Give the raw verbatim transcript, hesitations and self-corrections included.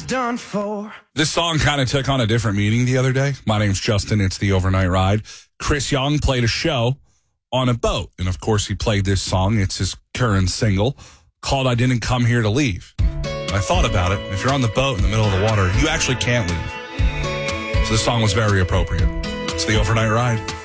done for. This song kind of took on a different meaning the other day. My name's Justin. It's the Overnight Ride. Chris Young played a show on a boat. And, of course, he played this song. It's his current single called I Didn't Come Here to Leave. I thought about it. If you're on the boat in the middle of the water, you actually can't leave. So this song was very appropriate. It's the Overnight Ride.